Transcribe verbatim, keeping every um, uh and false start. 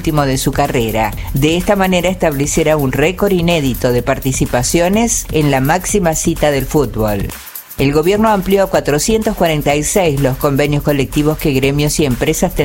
último de su carrera. De esta manera estableciera un récord inédito de participaciones en la máxima cita del fútbol. El gobierno amplió a cuatrocientos cuarenta y seis los convenios colectivos que gremios y empresas tendrán